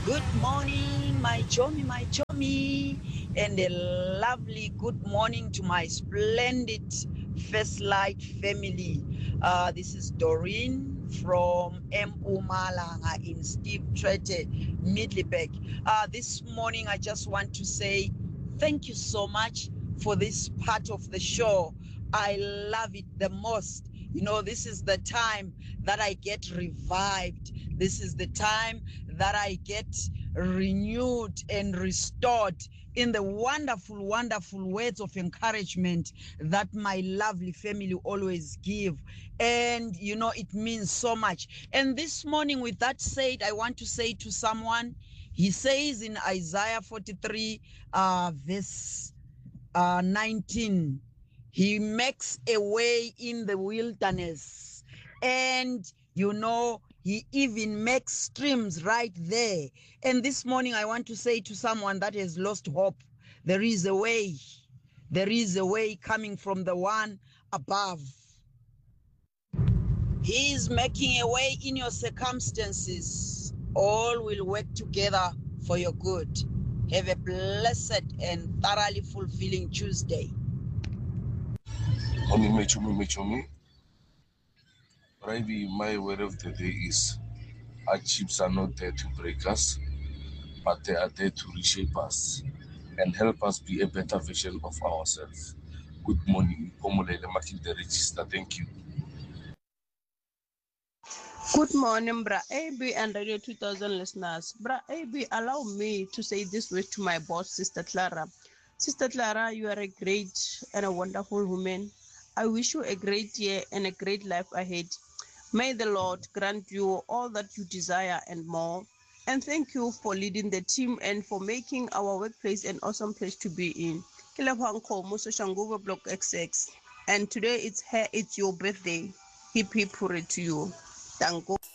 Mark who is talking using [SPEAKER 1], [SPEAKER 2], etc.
[SPEAKER 1] Good morning, my Chomi, and a lovely good morning to my splendid First Light family. This is Doreen from Mpumalanga in Steve Trete, Middelburg. This morning, I just want to say thank you so much for this part of the show. I love it the most. You know, this is the time that I get revived. This is the time that I get renewed and restored in the wonderful, wonderful words of encouragement that my lovely family always give. And, you know, it means so much. And this morning, with that said, I want to say to someone, he says in Isaiah 43, verse 19, he makes a way in the wilderness. And, you know, he even makes streams right there. And this morning, I want to say to someone that has lost hope, there is a way. There is a way coming from the one above. He is making a way in your circumstances. All will work together for your good. Have a blessed and thoroughly fulfilling Tuesday.
[SPEAKER 2] Maybe my word of the day is hardships are not there to break us, but they are there to reshape us and help us be a better version of ourselves. Good morning, Pomolele marking the register. Thank you.
[SPEAKER 3] Good morning, Bra AB and Radio 2000 listeners. Bra AB, allow me to say this word to my boss, Sister Clara. Sister Clara, you are a great and a wonderful woman. I wish you a great year and a great life ahead. May the Lord grant you all that you desire and more. And thank you for leading the team and for making our workplace an awesome place to be in. Kilebang Muso Shanguva Block XX. And today it's your birthday. Hip hip hooray to you. Thank you.